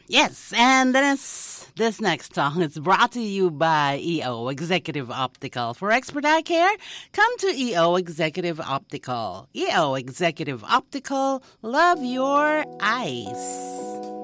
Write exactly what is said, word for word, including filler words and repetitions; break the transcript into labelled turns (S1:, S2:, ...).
S1: Yes, and this this next song is brought to you by E O Executive Optical. For expert eye care, come to E O Executive Optical. E O Executive Optical, love your eyes.